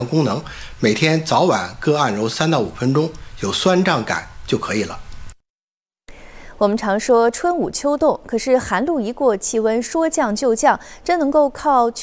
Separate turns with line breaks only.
功能，每天早晚各按揉3到5分钟，有酸胀感就可以了。
我们常说春捂秋冻，可是寒露一过，气温说降就降，真能够靠